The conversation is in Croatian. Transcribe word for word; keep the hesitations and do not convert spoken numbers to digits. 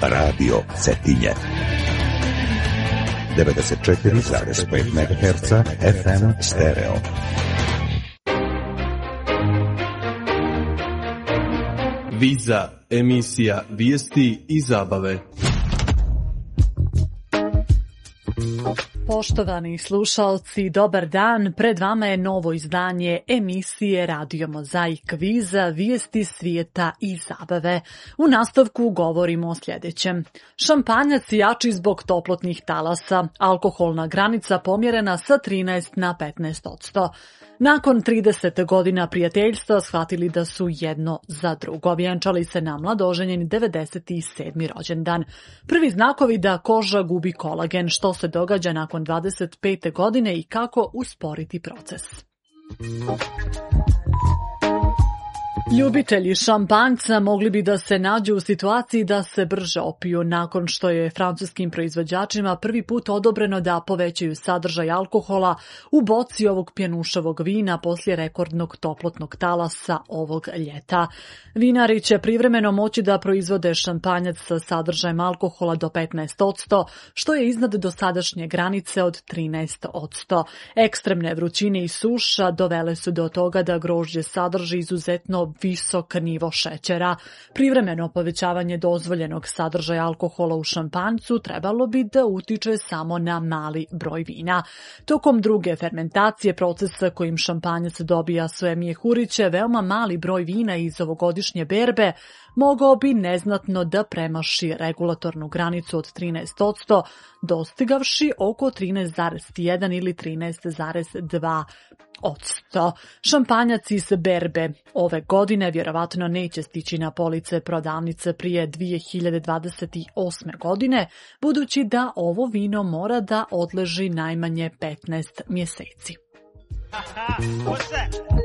Radio Cetinje. devedeset četiri zarez pet megaherca F M stereo. Viza, emisija vijesti i zabave. Poštovani slušalci, dobar dan. Pred vama je novo izdanje emisije Radio Mozaik Viza, vijesti svijeta i zabave. U nastavku govorimo o sljedećem. Šampanjac jači zbog toplotnih talasa. Alkoholna granica pomjerena sa trinaest na petnaest posto. Nakon trideset godina prijateljstva shvatili da su jedno za drugo. Vjenčali se na mladoženjeni devedeset sedmi rođendan. Prvi znakovi da koža gubi kolagen, što se događa nakon dvadeset pete godine i kako usporiti proces. Ljubitelji šampanjca mogli bi da se nađu u situaciji da se brže opiju nakon što je francuskim proizvođačima prvi put odobreno da povećaju sadržaj alkohola u boci ovog pjenušavog vina poslije rekordnog toplotnog talasa ovog ljeta. Vinari će privremeno moći da proizvode šampanjac sa sadržajem alkohola do petnaest posto, što je iznad dosadašnje granice od trinaest posto. Ekstremne vrućine i suša dovele su do toga da grožđe sadrži izuzetno visok nivo šećera. Privremeno povećavanje dozvoljenog sadržaja alkohola u šampanjcu trebalo bi da utiče samo na mali broj vina. Tokom druge fermentacije, procesa kojim šampanjac dobija svoje mjehuriće, veoma mali broj vina iz ovogodišnje berbe mogao bi neznatno da premaši regulatornu granicu od trinaest posto, dostigavši oko trinaest zarez jedan ili trinaest zarez dva posto. Šampanjac iz berbe ove godine vjerovatno neće stići na police prodavnice prije dvije hiljade dvadeset osme. godine, budući da ovo vino mora da odleži najmanje petnaest mjeseci.